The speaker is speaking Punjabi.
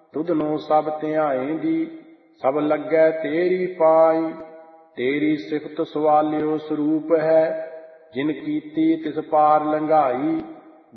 ਤੁਧਨੋਂ ਸਭ ਧਿਆਏਂਦੀ, ਸਭ ਲੱਗੈ ਤੇਰੀ ਪਾਈ। ਤੇਰੀ ਸਿਫਤ ਸਵਾਲਿਓ ਸਰੂਪ ਹੈ, ਜਿਨ ਕੀਤੀ ਤਿਸ ਪਾਰ ਲੰਘਾਈ।